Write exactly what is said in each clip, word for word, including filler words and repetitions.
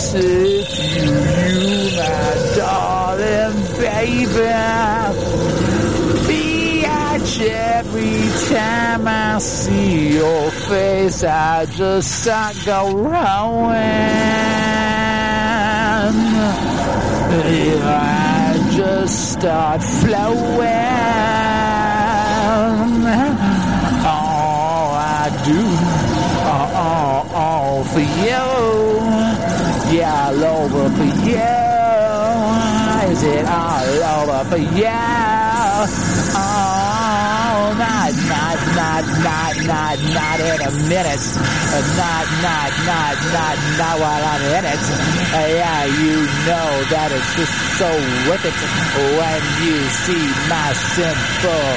say to you, my darling baby, bitch, every time I see your face, I just start going. I just start flowing. All I do, all, all, all for you. Yeah, all over for you. Is it all over for you? Oh, not, not, not, not, not, not in a minute. Not, not, not, not, not while I'm in it. Yeah, you know that it's just so worth it when you see my simple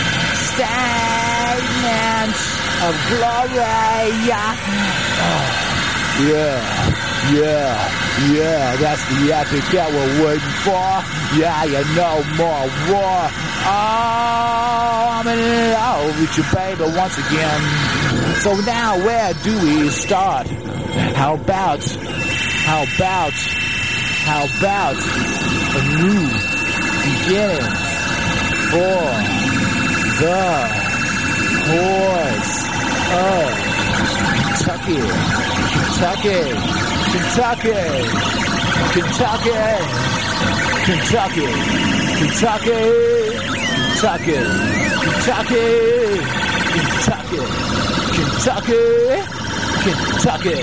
statement of glory. Oh, yeah, yeah, yeah, that's the epic that we're waiting for. Yeah, you know, more war. Oh, I'm in love with you, baby, once again. So now, where do we start? How about, how about, how about a new beginning for the horse of Kentucky, Kentucky, Kentucky, Kentucky, Kentucky, Kentucky, Kentucky, Kentucky, Kentucky, Kentucky, Kentucky,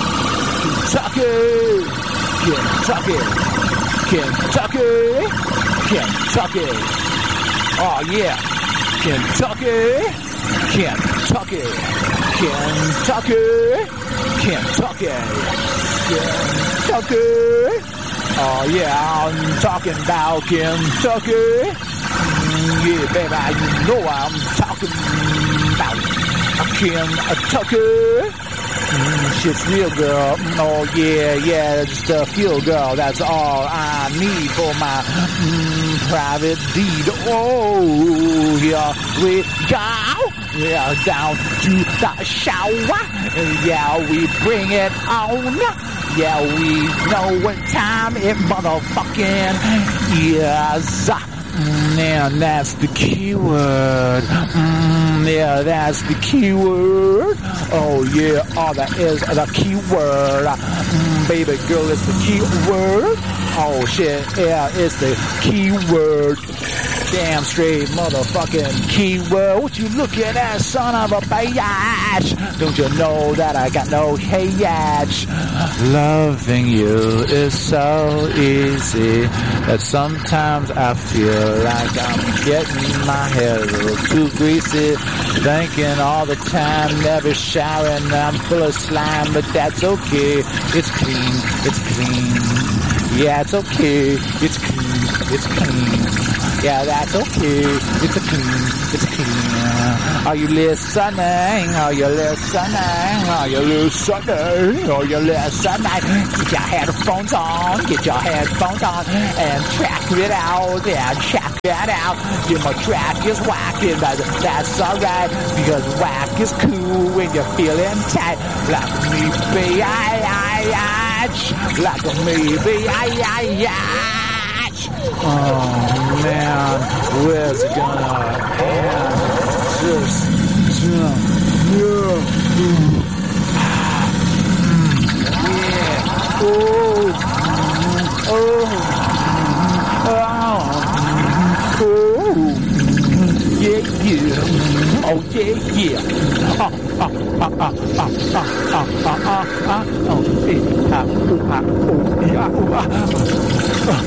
Kentucky, Kentucky, Kentucky. Oh yeah, Kentucky, Kentucky, Kentucky, Kentucky, Kentucky. Oh yeah, I'm talking about Kentucky. Yeah, baby, you know I'm talking about Kentucky. Mm, shit's real, girl. Oh, yeah, yeah, just a feel, girl. That's all I need for my mm, private deed. Oh, here we go. Yeah, down to the shower. Yeah, we bring it on. Yeah, we know what time it motherfucking is. Mm, yeah, that's the key word. Mm, yeah, that's the key word. Oh, yeah, all that is the key word. Mm, baby girl, it's the key word. Oh, shit, yeah, it's the key word. Damn straight motherfucking keyword. What you looking at, son of a bitch? Don't you know that I got no hatch? Loving you is so easy that sometimes I feel like I'm getting my hair a little too greasy. Thinking all the time, never showering, I'm full of slime, but that's okay. It's clean, it's clean. Yeah, it's okay. It's clean, it's clean. Yeah, that's okay. It's a clean, it's clean. Are you listening? Are you listening? Are you listening? Are you listening? Get your headphones on, get your headphones on, and check it out. Yeah, check it out. Yeah, my track is whacking, but that's alright, because whack is cool when you're feeling tight. Like me, be I, I, I, like me, be I, I, I. Oh man, where's it gonna end? Just, just, yeah, yeah, oh, oh, oh, oh, yeah, yeah, oh yeah, yeah, ah, ah, ah, ah, ah, ah, ah, ah, ah, ah, oh, eh, ah, oh, ah, oh, yeah, oh, ah. Oh, oh,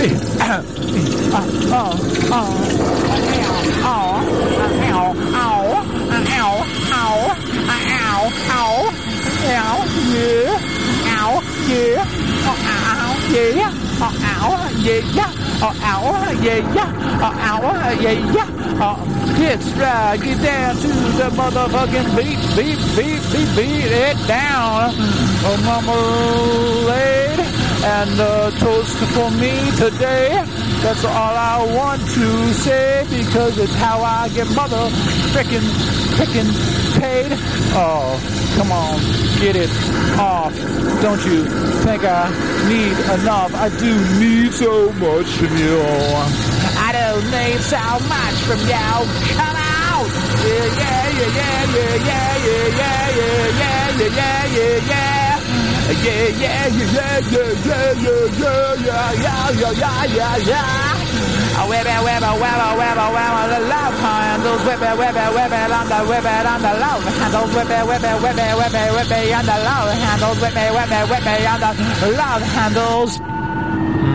oh, oh, ow, ow, ow, ow, ow, ow, ow, ow, yeah, ow, yeah, oh, ow, yeah, oh, ow, yeah, oh, ow, yeah, oh, ow, yeah, oh, it's right, get down to the motherfucking beat, beat, beat, beat, beat it down, oh, mama lady. And uh, toast for me today. That's all I want to say, because it's how I get mother frickin', frickin', paid? Oh, come on, get it off. Don't you think I need enough? I do need so much from you. I don't need so much from you. Come out! Yeah, yeah, yeah, yeah, yeah, yeah, yeah, yeah, yeah, yeah, yeah, yeah. Yeah, yeah, yeah, yeah, yeah, yeah, yeah, yeah, yeah, yeah, yeah, yeah, yeah. Whip it, whip it, whip it, whip it, whip it, the love handles. Whip it, whip it, whip it on the, whip it on the love handles. Whip it, whip it, whip it, whip it, whip it on the love handles. Whip it, whip it, whip it on the love handles.